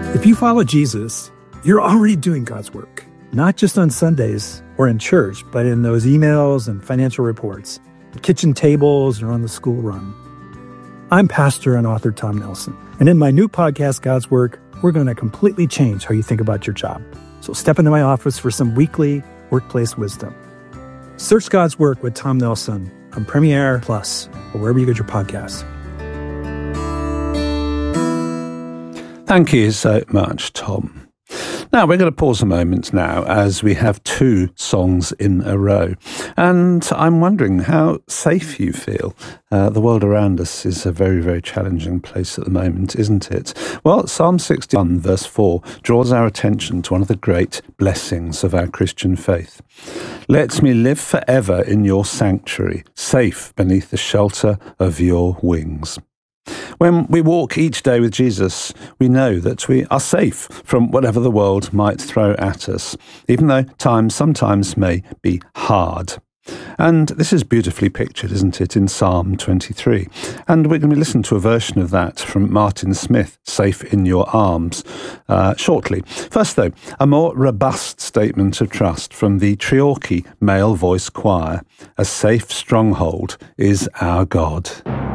If you follow Jesus, you're already doing God's work, not just on Sundays or in church, but in those emails and financial reports, the kitchen tables, or on the school run. I'm pastor and author Tom Nelson, and in my new podcast, God's Work, we're going to completely change how you think about your job. So step into my office for some weekly workplace wisdom. Search God's Work with Tom Nelson on Premiere Plus or wherever you get your podcasts. Thank you so much, Tom. Now, we're going to pause a moment now as we have two songs in a row. And I'm wondering how safe you feel. The world around us is a very, very challenging place at the moment, isn't it? Well, Psalm 61, verse 4, draws our attention to one of the great blessings of our Christian faith. Let me live forever in your sanctuary, safe beneath the shelter of your wings. When we walk each day with Jesus, we know that we are safe from whatever the world might throw at us, even though times sometimes may be hard. And this is beautifully pictured, isn't it, in Psalm 23. And we're going to listen to a version of that from Martin Smith, Safe in Your Arms, shortly. First, though, a more robust statement of trust from the Treorchy Male Voice Choir. A safe stronghold is our God.